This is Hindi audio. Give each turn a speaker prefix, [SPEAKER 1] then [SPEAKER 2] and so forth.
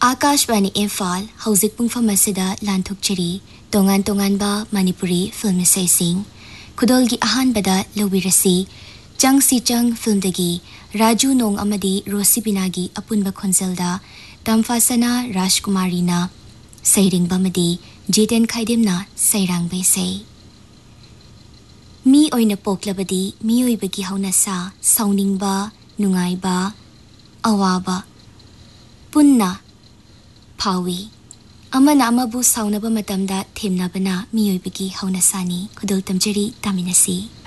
[SPEAKER 1] आकाशवाणी इम्फाल हौजिक पुंगफम असिदा लांथुकचरी तोंगान तोंगानबा मणिपुरी फिल्म इसैसिंग खुदोलगी अहानबदा लौबिरसी चंग सी चंग फिल्मदगी राजू नोंग अमदी रोसिबिनागी अपुनबा खोंजलदा तमफासना राजकुमारीना सैरिंगबमदी जेतेन खाइदेमना सैरांगबैसै मी ओइना पोक्लबदी मियोइबगी हौनसा सौनिंगबा नुंगाइबा अवाबा पुन्ना फावी अमना अमबु साउनबा मतमदा थेमनाबना मियोइबगी हौनसानी खुदोल तमजरी तामिनसी।